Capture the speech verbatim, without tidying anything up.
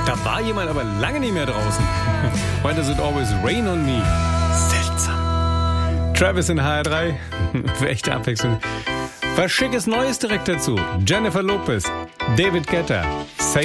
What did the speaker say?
Da war jemand aber lange nicht mehr draußen. Heute ist it always rain on me. Seltsam. Travis in H R drei. Für echte Abwechslung. Was Schickes Neues direkt dazu. Jennifer Lopez, David Guetta.